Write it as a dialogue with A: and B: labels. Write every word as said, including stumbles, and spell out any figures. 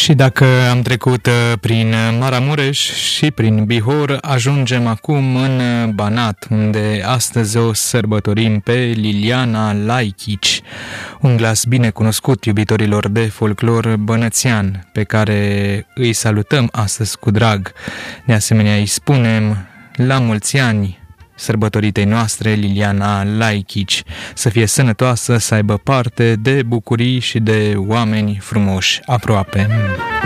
A: Și dacă am trecut prin Maramureș și prin Bihor, ajungem acum în Banat, unde astăzi o sărbătorim pe Liliana Laichici, un glas bine cunoscut iubitorilor de folclor bănățean, pe care îi salutăm astăzi cu drag. De asemenea, îi spunem la mulți ani sărbătoritei noastre, Liliana Laichici, să fie sănătoasă, să aibă parte de bucurii și de oameni frumoși aproape.